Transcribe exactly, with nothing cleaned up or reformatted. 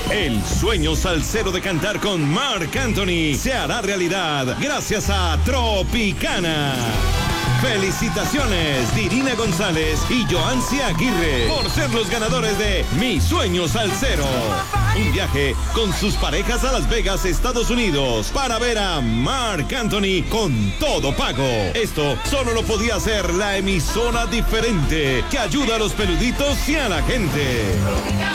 El sueño salsero de cantar con Marc Anthony se hará realidad gracias a Tropicana. Felicitaciones, Dirina González y Joancy Aguirre, por ser los ganadores de Mi Sueño Salsero. Un viaje con sus parejas a Las Vegas, Estados Unidos, para ver a Marc Anthony con todo pago. Esto solo lo podía hacer la emisora diferente, que ayuda a los peluditos y a la gente.